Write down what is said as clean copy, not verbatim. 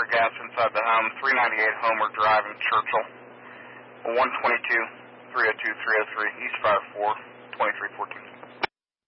for gas inside the home, 398 Homer Drive in Churchill, 122-302-303, East 54, 2314.